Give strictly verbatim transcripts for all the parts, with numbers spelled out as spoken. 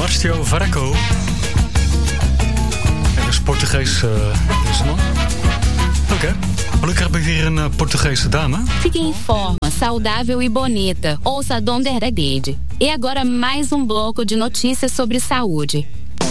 Sebastião Varacco. En dat is Portugees, uh, deze man. Oké. Okay. Gelukkig heb ik hier een uh, Portugese dame. Fique em forma, saudável e bonita. Ouça a Dom Verdade. E agora mais um bloco de notícias sobre saúde.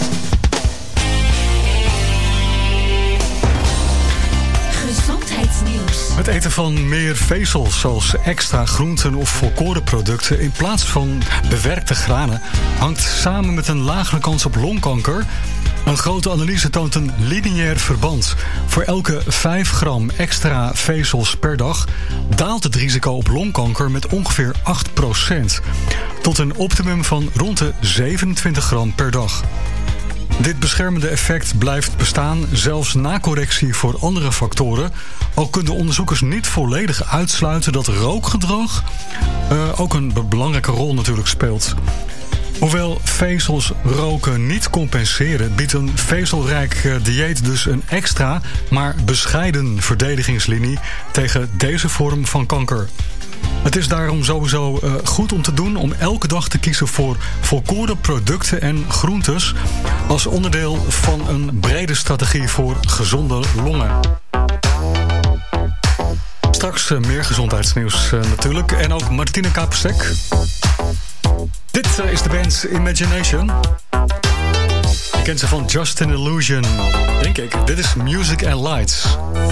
Het eten van meer vezels, zoals extra groenten of volkorenproducten in plaats van bewerkte granen, hangt samen met een lagere kans op longkanker. Een grote analyse toont een lineair verband. Voor elke vijf gram extra vezels per dag daalt het risico op longkanker met ongeveer acht procent. Tot een optimum van rond de zevenentwintig gram per dag. Dit beschermende effect blijft bestaan, zelfs na correctie voor andere factoren. Ook kunnen onderzoekers niet volledig uitsluiten dat rookgedrag uh, ook een belangrijke rol natuurlijk speelt. Hoewel vezels roken niet compenseren, biedt een vezelrijk dieet dus een extra, maar bescheiden verdedigingslinie tegen deze vorm van kanker. Het is daarom sowieso uh, goed om te doen om elke dag te kiezen voor volkoren producten en groentes als onderdeel van een brede strategie voor gezonde longen. Straks uh, meer gezondheidsnieuws uh, natuurlijk en ook Martina Kapstek. Dit uh, is de band Imagination. Je kent ze van Just an Illusion, denk ik. Dit is Music and Lights.